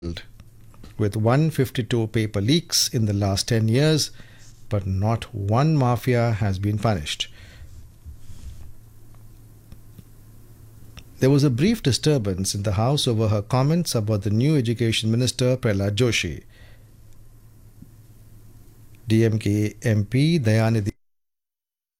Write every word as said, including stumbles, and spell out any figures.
with one hundred fifty-two paper leaks in the last ten years, but not one mafia has been punished. There was a brief disturbance in the House over her comments about the new Education Minister Prahlad Joshi. D M K M P Dayanidhi